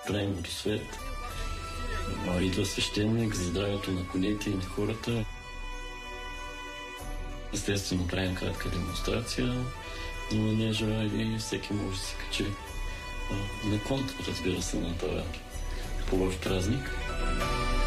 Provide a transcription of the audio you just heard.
правим водосвет. Идва свещеник за здравето на конете и на хората. Естествено, правим кратка демонстрация, но не желая и всеки може да се качи на конт, разбира се, на това хубав празник.